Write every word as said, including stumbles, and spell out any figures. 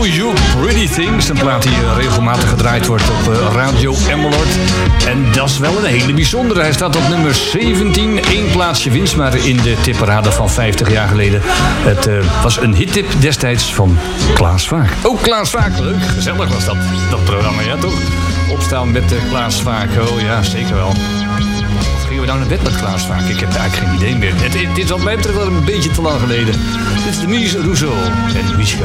You Pretty Things. Een plaat die regelmatig gedraaid wordt op uh, Radio Emmeloord. En dat is wel een hele bijzondere. Hij staat op nummer zeventien. Eén plaatsje winst, maar in de tipparade van vijftig jaar geleden. Het uh, was een hittip destijds van Klaas Vaak. Ook Klaas Vaak, leuk. Gezellig was dat, dat programma, ja toch? Opstaan met uh, Klaas Vaak. Oh ja, zeker wel. Gingen we nou naar bed met Klaas Vaak? Ik heb eigenlijk geen idee meer. Het, het is wat mij betreft wel een beetje te lang geleden. Dit is Denise Rousseau en Michel.